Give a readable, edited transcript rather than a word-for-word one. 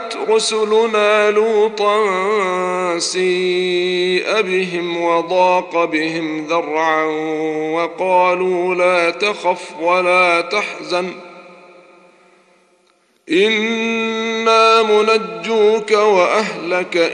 جاءت رسلنا لوطا سيء بهم وضاق بهم ذرعا وقالوا لا تخف ولا تحزن إنا منجوك وأهلك